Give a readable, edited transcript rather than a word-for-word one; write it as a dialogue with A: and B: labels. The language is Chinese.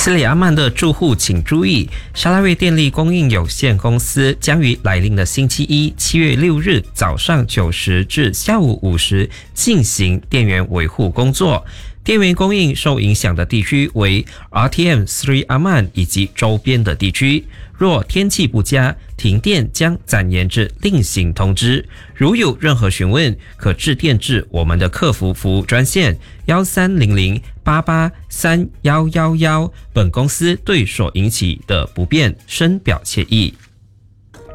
A: 斯里阿曼的住户请注意，沙拉越电力供应有限公司将于来临的星期一7月6日早上9时至下午5时进行电源维护工作。电源供应受影响的地区为 RTM Sri Aman 以及周边的地区。若天气不佳，停电将暂延至另行通知。如有任何询问，可致电至我们的客服服务专线1300883111。本公司对所引起的不便深表歉意。